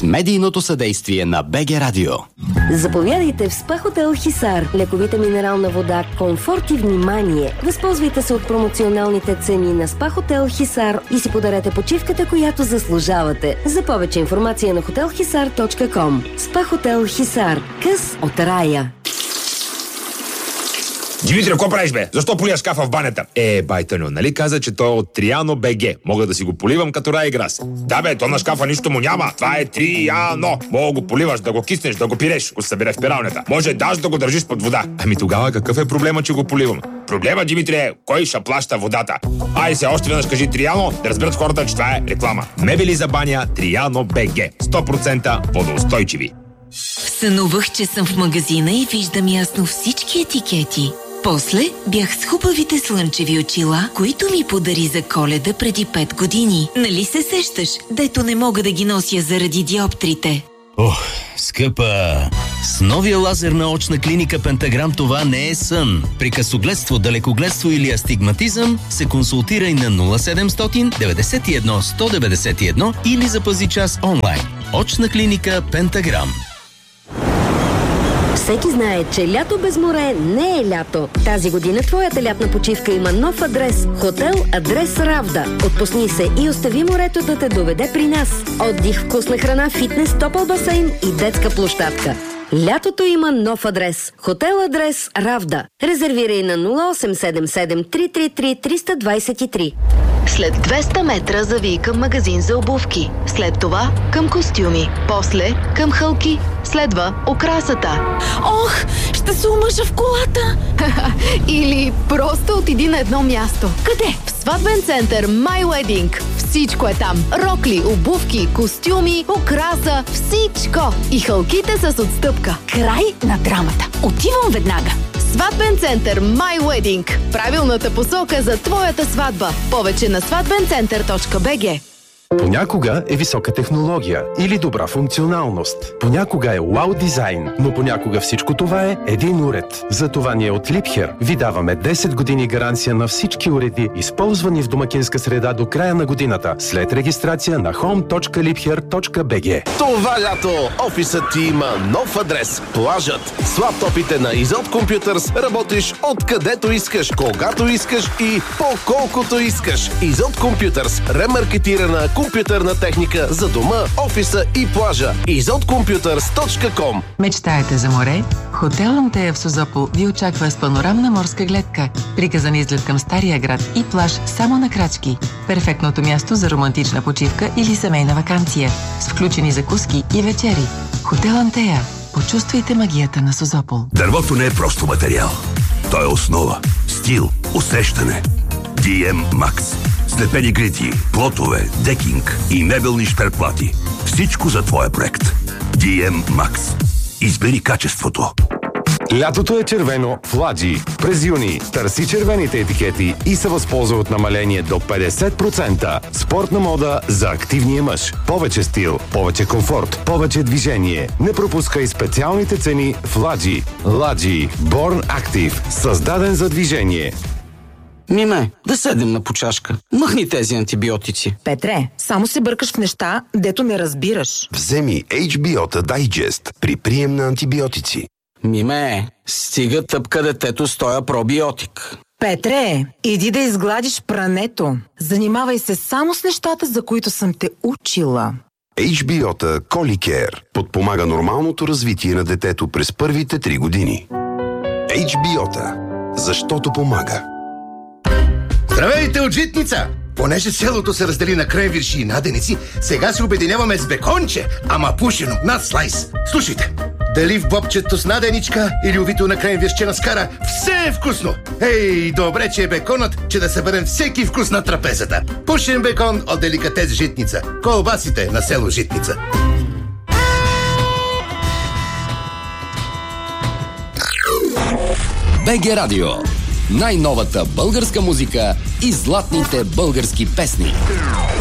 с медийното съдействие на БГ Радио. Заповядайте в СПА Хотел Хисар. Лековита минерална вода, комфорт и внимание. Възползвайте се от промоционалните цени на СПА Хотел Хисар и си подарете почивката, която заслужавате. За повече информация на hotelhisar.com. СПА Хотел Хисар. Къс от рая. Димитри, какво правиш, бе? Защо полия шкафа в банята? Байтаню, нали каза, че той е от Триано БГ. Мога да си го поливам като рай и грас. Да, бе, то на шкафа нищо му няма. Това е Триано. Мога го поливаш, да го киснеш, да го пиреш, го събере в пиралнята. Може даже да го държиш под вода. Ами тогава какъв е проблема, че го поливам? Проблема, Димитри, е кой ще плаща водата. Ай се, още веднъж кажи Триано, да разберат хората, че това е реклама. Мебели за баня Триано БГ. 100% водоустойчиви. Сънувах, че съм в магазина и виждам ясно всички етикети. После бях с хубавите слънчеви очила, които ми подари за Коледа преди 5 години. Нали се сещаш, дето не мога да ги нося заради диоптрите? Ох, скъпа! С новия лазерна очна клиника Пентаграм това не е сън. При късогледство, далекогледство или астигматизъм се консултирай на 0700 91 191 или запази час онлайн. Очна клиника Пентаграм. Всеки знае, че лято без море не е лято. Тази година твоята лятна почивка има нов адрес. Хотел Адрес Равда. Отпусни се и остави морето да те доведе при нас. Отдих, вкусна храна, фитнес, топъл басейн и детска площадка. Лятото има нов адрес. Хотел Адрес Равда. Резервирай на 0877 333 323. След 200 метра завий към магазин за обувки. След това към костюми. После към хълки. Следва украсата. Ох, ще се омъжа в колата. Или просто отиди на едно място. Къде? В сватбен център My Wedding. Всичко е там. Рокли, обувки, костюми, украса, всичко. И хълките с отстъпка. Край на драмата. Отивам веднага. Сватбен център My Wedding. Правилната посока за твоята сватба. Повече на сватбенцентър.bg. Понякога е висока технология или добра функционалност. Понякога е вау дизайн, но понякога всичко това е един уред. Затова ние от Liebherr ви даваме 10 години гаранция на всички уреди, използвани в домакинска среда до края на годината, след регистрация на home.liebherr.bg. Това лято офисът ти има нов адрес. Плажът. С лаптопите на Изот Computers работиш откъдето искаш, когато искаш и по колкото искаш. Изот Computers. Ремаркетирана компютърна техника за дома, офиса и плажа. izotcomputers.com. Мечтаете за море? Хотел Антея в Созопол ви очаква с панорамна морска гледка, приказан излет към Стария град и плаж само на крачки. Перфектното място за романтична почивка или семейна ваканция, с включени закуски и вечери. Хотел Антея. Почувствайте магията на Созопол. Дървото не е просто материал. То е основа, стил, усещане. DM Max. Слепени грити, плотове, декинг и мебелни шперплати. Всичко за твоя проект. DM Max. Избери качеството. Лятото е червено в Ладжи. През юни търси червените етикети и се възползва от намаление до 50%. Спортна мода за активния мъж. Повече стил, повече комфорт, повече движение. Не пропускай специалните цени в Ладжи. Ладжи. Born Active. Създаден за движение. Миме, да седнем на почашка. Махни тези антибиотици. Петре, само се бъркаш в неща, дето не разбираш. Вземи HBOTA Digest при прием на антибиотици. Миме, стига тъпка детето с тоя пробиотик. Петре, иди да изгладиш прането. Занимавай се само с нещата, за които съм те учила. HBOTA Colicare подпомага нормалното развитие на детето през първите 3 години. HBOTA. Защото помага. Здравейте от Житница! Понеже селото се раздели на кренвирши и наденици, сега се обединяваме с беконче, ама пушено, над слайс. Слушайте, дали в бобчето с наденичка или увито на кренвиршче на скара, все е вкусно! Ей, добре, че е беконът, че да съберем всеки вкус на трапезата. Пушен бекон от деликатес Житница. Колбасите на село Житница. БГ Радио. Най-новата българска музика и златните български песни.